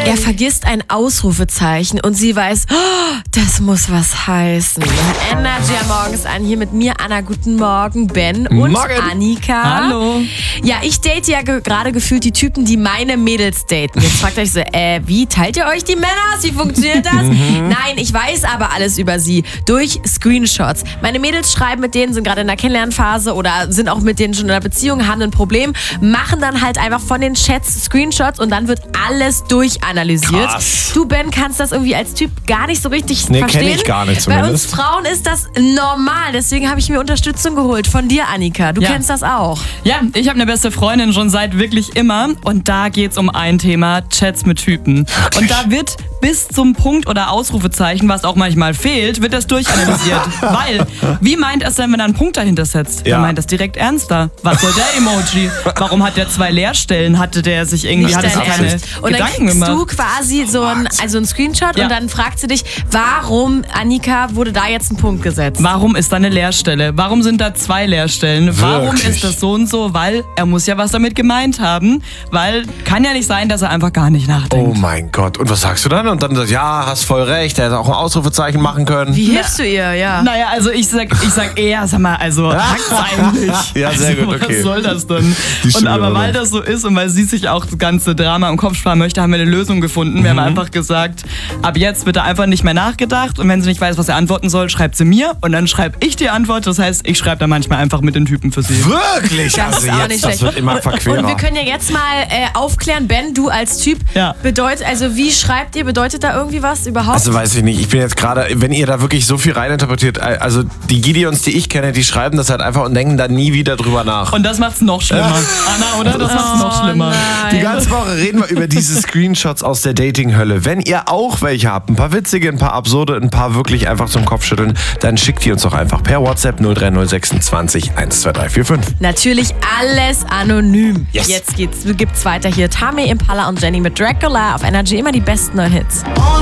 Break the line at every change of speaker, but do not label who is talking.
Er vergisst ein Ausrufezeichen und sie weiß, oh, das muss was heißen. Energy am Morgens an, hier mit mir, Anna, guten Morgen, Ben und
Morgen.
Annika.
Hallo.
Ja, ich date ja gerade gefühlt die Typen, die meine Mädels daten. Jetzt fragt euch so, wie teilt ihr euch die Männer? Wie funktioniert das? Nein, ich weiß aber alles über sie durch Screenshots. Meine Mädels schreiben mit denen, sind gerade in der Kennenlernphase oder sind auch mit denen schon in einer Beziehung, haben ein Problem, machen dann halt einfach von den Chats Screenshots und dann wird alles durchanalysiert.
Krass.
Du, Ben, kannst das irgendwie als Typ gar nicht so richtig
Nee,
verstehen.
kenn ich gar nicht
Bei uns
zumindest.
Frauen ist das normal, deswegen habe ich mir Unterstützung geholt von dir, Annika. Du
Ja.
kennst das auch.
Ja, ich habe eine beste Freundin schon seit wirklich immer und da geht's um ein Thema, Chats mit Typen. Und da wird bis zum Punkt oder Ausrufezeichen, was auch manchmal fehlt, wird das durchanalysiert. Weil, wie meint es denn, wenn er einen Punkt dahinter setzt?
Ja.
Er meint das direkt ernster. Was soll der Emoji? Warum hat der 2 Leerstellen? Hatte der sich irgendwie,
Nicht
hatte sich
dein
keine
Ernst. Und dann
Gedanken
kriegst
gemacht?
du quasi so ein Screenshot
Ja.
und dann fragt sie dich, warum, Annika, wurde da jetzt ein Punkt gesetzt?
Warum ist da eine Leerstelle? Warum sind da 2 Leerstellen? Warum
Wirklich?
ist das so und so? Weil er muss ja was damit gemeint haben. Weil kann ja nicht sein, dass er einfach gar nicht nachdenkt.
Oh mein Gott. Und was sagst du dann? Und dann sagst du, ja, hast voll recht, er hätte auch ein Ausrufezeichen machen können.
Wie hilfst du ihr? Ja.
Naja, also ich sag eher, sag mal, also hackt's eigentlich.
Ja, sehr gut, okay.
Was soll das denn?
Die
Und
Stimme
aber
war
weil
so.
das so ist und weil sie sich auch das ganze Drama im Kopf sparen möchte, haben wir eine Lösung gefunden. Wir haben einfach gesagt, ab jetzt wird er einfach nicht mehr nachgedacht und wenn sie nicht weiß, was er antworten soll, schreibt sie mir und dann schreibe ich die Antwort. Das heißt, ich schreibe dann manchmal einfach mit den Typen für sie.
Wirklich?
Das
Also
ist auch
jetzt,
nicht
das
schlecht.
wird immer verquerer.
Und wir können ja jetzt mal aufklären, Ben, du als Typ,
Ja.
bedeutet, also wie schreibt ihr, bedeutet da irgendwie was überhaupt?
Also weiß ich nicht, ich bin jetzt gerade, wenn ihr da wirklich so viel reininterpretiert, also die Gideons, die ich kenne, die schreiben das halt einfach und denken da nie wieder drüber nach.
Und das macht's noch schlimmer. Anna, oder? Das macht's noch schlimmer.
Die ganze Woche reden wir über diese Screenshots aus der Dating-Hölle. Wenn ihr auch welche habt, ein paar witzige, ein paar absurde, ein paar wirklich einfach zum Kopfschütteln, dann schickt die uns doch einfach per WhatsApp 03026 12345.
Natürlich alles anonym.
Yes.
Jetzt gibt's weiter hier. Tame Impala und Jenny mit Dracula auf Energy, immer die besten neuen Hits.